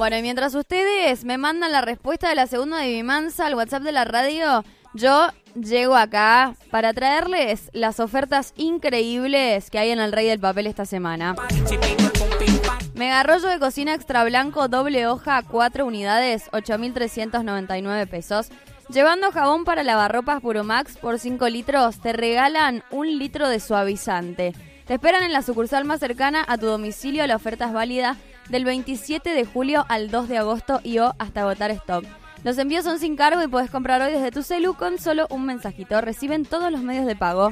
Bueno, y mientras ustedes me mandan la respuesta de la segunda adivinanza al WhatsApp de la radio, yo llego acá para traerles las ofertas increíbles que hay en el Rey del Papel esta semana. Mega rollo de cocina extra blanco, doble hoja, 4 unidades, 8.399 pesos. Llevando jabón para lavarropas Puromax por 5 litros, te regalan 1 litro de suavizante. Te esperan en la sucursal más cercana a tu domicilio. La oferta es válida del 27 de julio al 2 de agosto y o hasta agotar stock. Los envíos son sin cargo y puedes comprar hoy desde tu celu con solo un mensajito. Reciben todos los medios de pago.